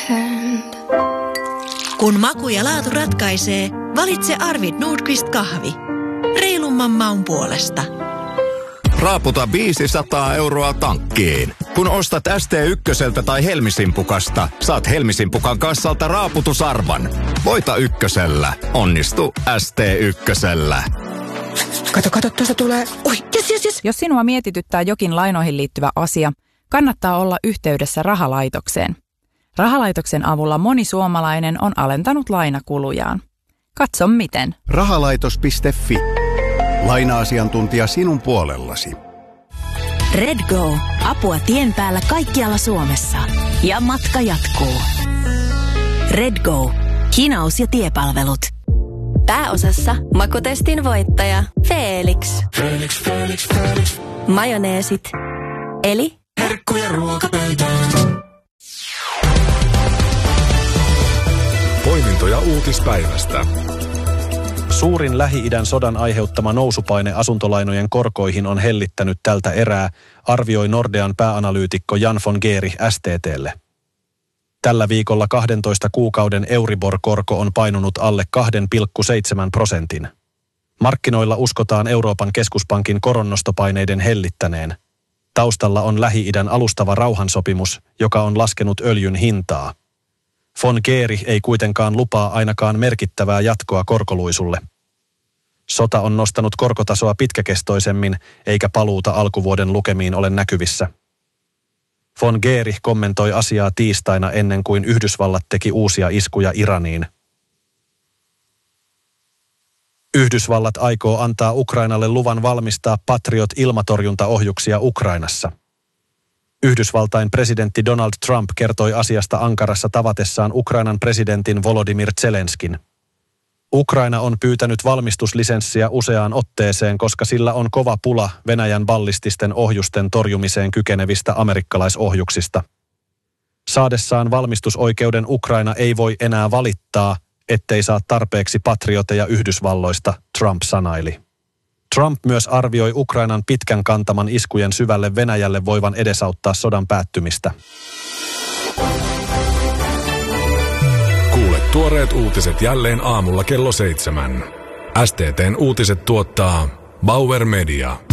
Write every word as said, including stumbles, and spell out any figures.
Kun maku ja laatu ratkaisee, valitse Arvid Nordqvist kahvi. Reilumman maun puolesta. Raaputa viisisataa euroa tankkiin. Kun ostat S T ykköseltä tai Helmisimpukasta, saat Helmisimpukan kassalta raaputusarvan. Voita ykkösellä. Onnistu S T ykkösellä. Kato, kato, tuosta tulee. Oi, jes, jes, jes. Jos sinua mietityttää jokin lainoihin liittyvä asia, kannattaa olla yhteydessä Rahalaitokseen. Rahalaitoksen avulla moni suomalainen on alentanut lainakulujaan. Katso miten. Rahalaitos piste fi. Laina-asiantuntija sinun puolellasi. RedGo. Apua tien päällä kaikkialla Suomessa. Ja matka jatkuu. RedGo. Hinaus ja tiepalvelut. Pääosassa makutestin voittaja Felix. Felix, Felix, Felix. Majoneesit. Eli herkkuja ruokapöytään. Poimintoja uutispäivästä. Suurin Lähi-idän sodan aiheuttama nousupaine asuntolainojen korkoihin on hellittänyt tältä erää, arvioi Nordean pääanalyytikko Jan von Geeri S T T:lle. Tällä viikolla kahdentoista kuukauden Euribor-korko on painunut alle kaksi pilkku seitsemän prosentin. Markkinoilla uskotaan Euroopan keskuspankin koronnostopaineiden hellittäneen. Taustalla on Lähi-idän alustava rauhansopimus, joka on laskenut öljyn hintaa. Von Geeri ei kuitenkaan lupaa ainakaan merkittävää jatkoa korkoluisulle. Sota on nostanut korkotasoa pitkäkestoisemmin, eikä paluuta alkuvuoden lukemiin ole näkyvissä. Von Geeri kommentoi asiaa tiistaina ennen kuin Yhdysvallat teki uusia iskuja Iraniin. Yhdysvallat aikoo antaa Ukrainalle luvan valmistaa Patriot-ilmatorjuntaohjuksia Ukrainassa. Yhdysvaltain presidentti Donald Trump kertoi asiasta Ankarassa tavatessaan Ukrainan presidentin Volodymyr Zelenskin. Ukraina on pyytänyt valmistuslisenssiä useaan otteeseen, koska sillä on kova pula Venäjän ballististen ohjusten torjumiseen kykenevistä amerikkalaisohjuksista. Saadessaan valmistusoikeuden Ukraina ei voi enää valittaa, ettei saa tarpeeksi patrioteja Yhdysvalloista, Trump sanaili. Trump myös arvioi Ukrainan pitkän kantaman iskujen syvälle Venäjälle voivan edesauttaa sodan päättymistä. Kuule tuoreet uutiset jälleen aamulla kello seitsemän. S T T:n uutiset tuottaa Bauer Media.